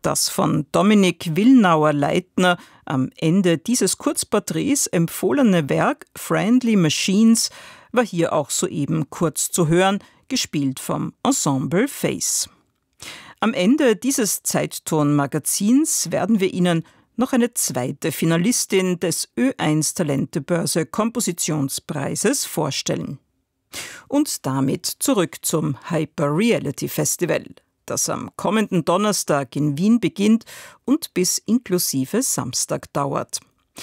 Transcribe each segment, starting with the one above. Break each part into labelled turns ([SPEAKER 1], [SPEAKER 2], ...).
[SPEAKER 1] Das von Dominik Willnauer-Leitner am Ende dieses Kurzporträts empfohlene Werk Friendly Machines war hier auch soeben kurz zu hören, gespielt vom Ensemble Face. Am Ende dieses Zeitton-Magazins werden wir Ihnen noch eine zweite Finalistin des Ö1 Talentebörse Kompositionspreises vorstellen. Und damit zurück zum Hyper Reality Festival, das am kommenden Donnerstag in Wien beginnt und bis inklusive Samstag dauert.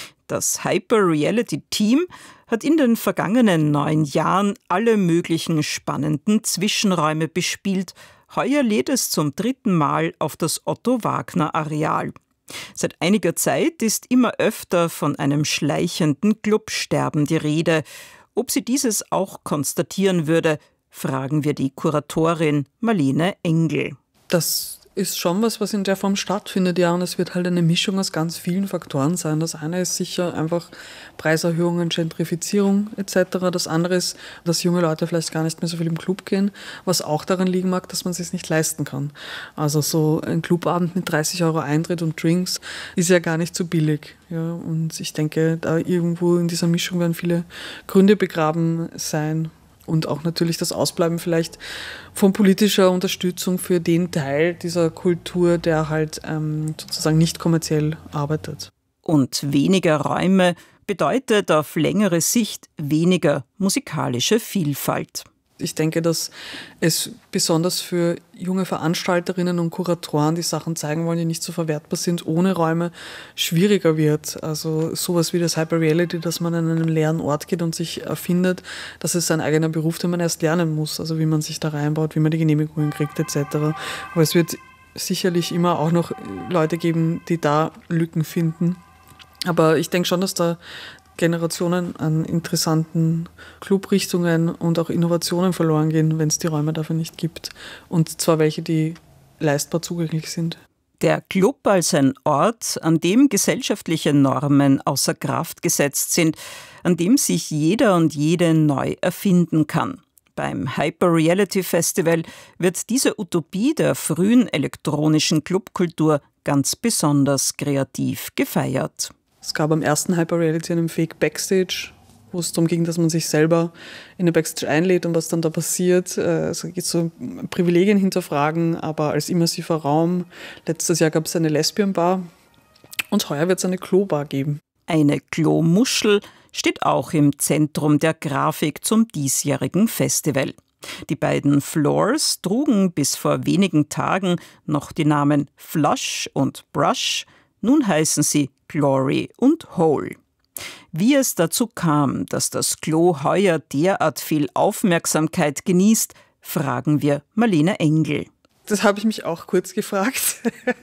[SPEAKER 1] Das Hyper Reality Team hat in den vergangenen 9 Jahren alle möglichen spannenden Zwischenräume bespielt. Heuer lädt es zum 3. Mal auf das Otto-Wagner-Areal. Seit einiger Zeit ist immer öfter von einem schleichenden Clubsterben die Rede. Ob sie dieses auch konstatieren würde, fragen wir die Kuratorin Marlene Engel.
[SPEAKER 2] Das ist schon was in der Form stattfindet, ja, und es wird halt eine Mischung aus ganz vielen Faktoren sein. Das eine ist sicher einfach Preiserhöhungen, Gentrifizierung etc. Das andere ist, dass junge Leute vielleicht gar nicht mehr so viel im Club gehen, was auch daran liegen mag, dass man es sich nicht leisten kann. Also so ein Clubabend mit 30 € Eintritt und Drinks ist ja gar nicht so billig. Ja, und ich denke, da irgendwo in dieser Mischung werden viele Gründe begraben sein. Und auch natürlich das Ausbleiben vielleicht von politischer Unterstützung für den Teil dieser Kultur, der halt sozusagen nicht kommerziell arbeitet.
[SPEAKER 1] Und weniger Räume bedeutet auf längere Sicht weniger musikalische Vielfalt.
[SPEAKER 2] Ich denke, dass es besonders für junge Veranstalterinnen und Kuratoren, die Sachen zeigen wollen, die nicht so verwertbar sind, ohne Räume schwieriger wird. Also sowas wie das Hyper Reality, dass man an einen leeren Ort geht und sich erfindet, das ist ein eigener Beruf, den man erst lernen muss. Also wie man sich da reinbaut, wie man die Genehmigungen kriegt etc. Aber es wird sicherlich immer auch noch Leute geben, die da Lücken finden. Aber ich denke schon, dass da Generationen an interessanten Clubrichtungen und auch Innovationen verloren gehen, wenn es die Räume dafür nicht gibt. Und zwar welche, die leistbar zugänglich sind.
[SPEAKER 1] Der Club als ein Ort, an dem gesellschaftliche Normen außer Kraft gesetzt sind, an dem sich jeder und jede neu erfinden kann. Beim Hyper Reality Festival wird diese Utopie der frühen elektronischen Clubkultur ganz besonders kreativ gefeiert.
[SPEAKER 2] Es gab am ersten Hyper Reality einen Fake Backstage, wo es darum ging, dass man sich selber in den Backstage einlädt und was dann da passiert. Es geht so Privilegien hinterfragen, aber als immersiver Raum. Letztes Jahr gab es eine Lesbian-Bar und heuer wird es eine Klo-Bar geben.
[SPEAKER 1] Eine Klomuschel steht auch im Zentrum der Grafik zum diesjährigen Festival. Die beiden Floors trugen bis vor wenigen Tagen noch die Namen Flush und Brush. Nun heißen sie Glory und Hole. Wie es dazu kam, dass das Klo heuer derart viel Aufmerksamkeit genießt, fragen wir Marlene Engel.
[SPEAKER 2] Das habe ich mich auch kurz gefragt.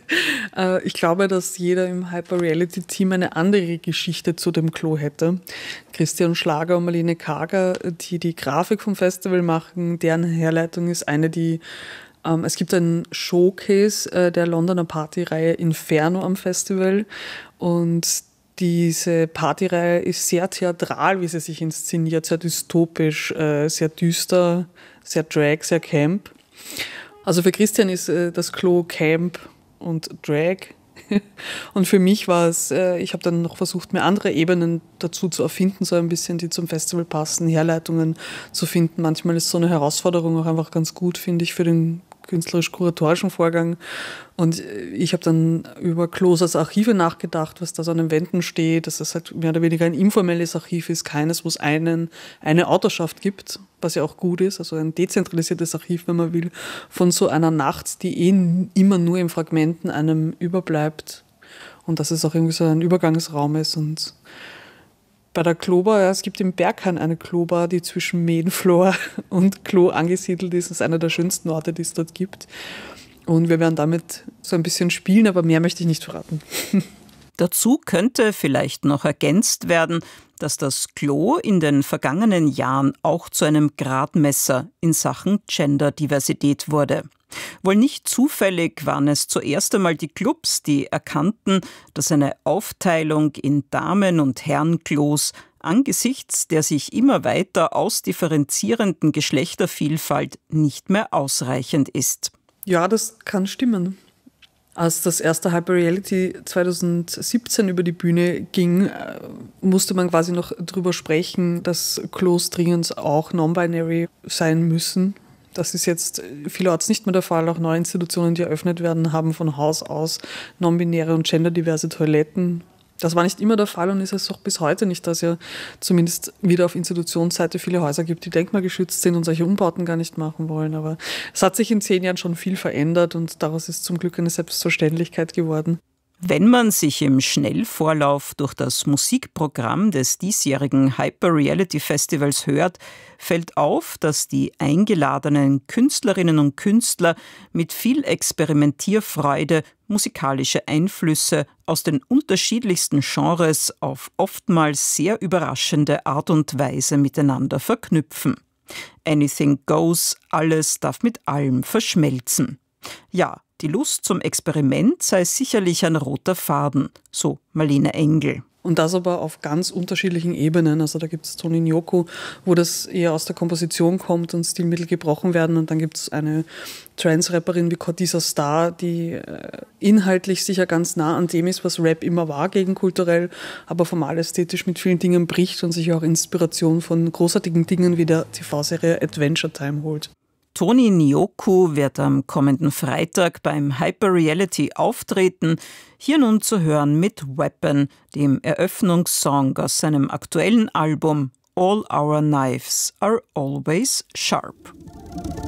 [SPEAKER 2] Ich glaube, dass jeder im Hyper-Reality-Team eine andere Geschichte zu dem Klo hätte. Christian Schlager und Marlene Kager, die die Grafik vom Festival machen, deren Herleitung ist eine, die es gibt einen Showcase der Londoner Partyreihe Inferno am Festival und diese Partyreihe ist sehr theatral, wie sie sich inszeniert, sehr dystopisch, sehr düster, sehr Drag, sehr Camp. Also für Christian ist das Klo Camp und Drag. Und für mich war es, ich habe dann noch versucht, mir andere Ebenen dazu zu erfinden, so ein bisschen, die zum Festival passen, Herleitungen zu finden. Manchmal ist so eine Herausforderung auch einfach ganz gut, finde ich, für den künstlerisch-kuratorischen Vorgang. Und ich habe dann über Klos als Archive nachgedacht, was da so an den Wänden steht, dass das halt mehr oder weniger ein informelles Archiv ist, keines, wo es eine Autorschaft gibt, was ja auch gut ist, also ein dezentralisiertes Archiv, wenn man will, von so einer Nacht, die immer nur in Fragmenten einem überbleibt und dass es auch irgendwie so ein Übergangsraum ist. Und bei der Klobar, ja, es gibt im Berghain eine Klobar, die zwischen Main-Floor und Klo angesiedelt ist. Das ist einer der schönsten Orte, die es dort gibt. Und wir werden damit so ein bisschen spielen, aber mehr möchte ich nicht verraten.
[SPEAKER 1] Dazu könnte vielleicht noch ergänzt werden, dass das Klo in den vergangenen Jahren auch zu einem Gradmesser in Sachen Genderdiversität wurde. Wohl nicht zufällig waren es zuerst einmal die Clubs, die erkannten, dass eine Aufteilung in Damen- und Herrenklos angesichts der sich immer weiter ausdifferenzierenden Geschlechtervielfalt nicht mehr ausreichend ist.
[SPEAKER 2] Ja, das kann stimmen. Als das erste Hyperreality 2017 über die Bühne ging, musste man quasi noch drüber sprechen, dass Klos dringend auch non-binary sein müssen. Das ist jetzt vielerorts nicht mehr der Fall. Auch neue Institutionen, die eröffnet werden, haben von Haus aus non-binäre und genderdiverse Toiletten. Das war nicht immer der Fall und ist es auch bis heute nicht, dass ja zumindest wieder auf Institutionsseite viele Häuser gibt, die denkmalgeschützt sind und solche Umbauten gar nicht machen wollen. Aber es hat sich in 10 Jahren schon viel verändert und daraus ist zum Glück eine Selbstverständlichkeit geworden.
[SPEAKER 1] Wenn man sich im Schnellvorlauf durch das Musikprogramm des diesjährigen Hyper-Reality-Festivals hört, fällt auf, dass die eingeladenen Künstlerinnen und Künstler mit viel Experimentierfreude musikalische Einflüsse aus den unterschiedlichsten Genres auf oftmals sehr überraschende Art und Weise miteinander verknüpfen. Anything goes, alles darf mit allem verschmelzen. Ja, die Lust zum Experiment sei sicherlich ein roter Faden, so Marlene Engel.
[SPEAKER 2] Und das aber auf ganz unterschiedlichen Ebenen. Also da gibt es Toni Nyoku, wo das eher aus der Komposition kommt und Stilmittel gebrochen werden. Und dann gibt es eine Trance-Rapperin wie Cortisa Star, die inhaltlich sicher ganz nah an dem ist, was Rap immer war, gegenkulturell, aber formal ästhetisch mit vielen Dingen bricht und sich auch Inspiration von großartigen Dingen wie der TV-Serie Adventure Time holt.
[SPEAKER 1] Toni Nyoku wird am kommenden Freitag beim Hyper-Reality auftreten. Hier nun zu hören mit Weapon, dem Eröffnungssong aus seinem aktuellen Album All Our Knives Are Always Sharp.